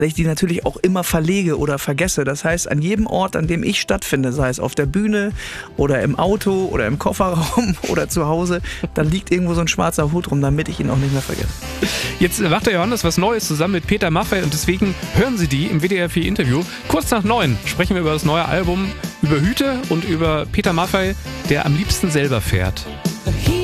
dass ich die natürlich auch immer verlege oder vergesse. Das heißt, an jedem Ort, an dem ich stattfinde, sei es auf der Bühne oder im Auto oder im Kofferraum oder zu Hause, da liegt irgendwo so ein schwarzer Hut rum, damit ich ihn auch nicht mehr vergesse. Jetzt macht der Johannes was Neues zusammen mit Peter Maffay und deswegen hören Sie die im WDR 4 Interview. Kurz nach 9 sprechen wir über das neue Album, über Hüte und über Peter Maffay, der am liebsten selber fährt. He